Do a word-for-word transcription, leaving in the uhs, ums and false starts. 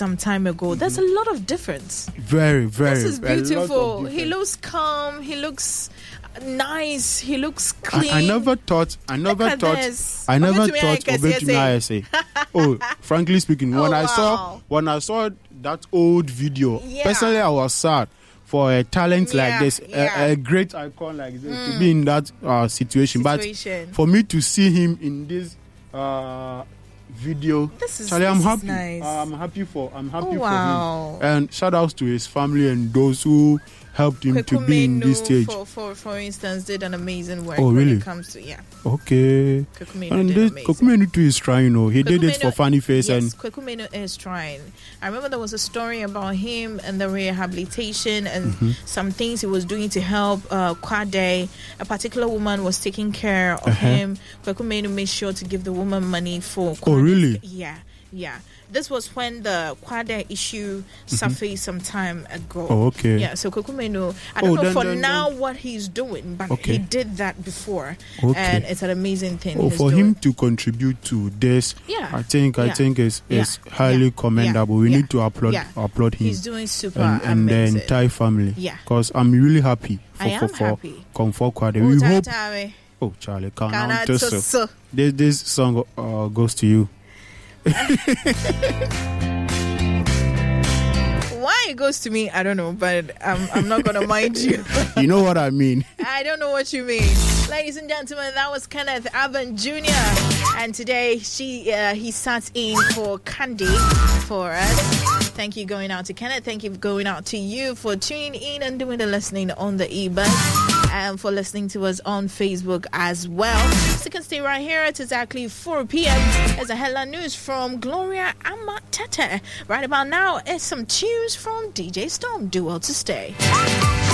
some time ago. There's a lot of difference. Very, very. This is beautiful. He looks calm. He looks nice. He looks clean. I, I never thought. I never Look at thought. this. I never Obetumi thought. Ayekesi Obetumi Ayekesi. Oh, frankly speaking, when Oh, I saw wow. when I saw that old video, Yeah. personally, I was sad for a talent Yeah, like this, yeah. a, a great icon like this, to be in that uh, situation. Situation. But for me to see him in this uh, video, This is- Charlie, I'm this is happy. nice. Uh, I'm happy for. I'm happy Oh, wow. for him. And shout outs to his family and those who helped him to be in this stage. For, for, for instance, did an amazing work Oh, when really? it comes to, yeah. Okay. Kweku Menu And did this amazing. Kweku Menu too is trying, you know. He did Kweku it for Menu- funny face yes, and Kweku Menu is trying. I remember there was a story about him and the rehabilitation and Mm-hmm. some things he was doing to help uh, Kwade. A particular woman was taking care of Uh-huh. him. Kweku Menu made sure to give the woman money for Oh, Kwade's- really? Yeah, yeah. This was when the Kwade issue surfaced some time ago. Oh, okay. Yeah, so Kweku Menu, I don't Oh, know then- for then- now then- what he's doing, but Okay. he did that before. Okay. And it's an amazing thing. oh, he's for doing. him to contribute to this, Yeah. I think I Yeah. think is is Yeah. highly Yeah. commendable. We Yeah. need to applaud Yeah. applaud him He's doing super and, and the amazing. entire family. Yeah. Because I'm really happy for I am for, for happy. Comfort Kwade. Oh, We ta- hope. ta- we. Oh, Charlie, Kana count to so. so- This this song uh, goes to you. Why it goes to me, I don't know, but I'm, I'm not going to mind you. You know what I mean. I don't know what you mean. Ladies and gentlemen, that was Kenneth Aban Junior And today she uh, he sat in for Candy for us. Thank you going out to Kenneth. Thank you going out to you for tuning in and doing the listening on the e-bus. And for listening to us on Facebook as well. So you can stay right here at exactly four p.m. There's a headline news from Gloria Amatete. Right about now, it's some tunes from D J Storm. Do well to stay.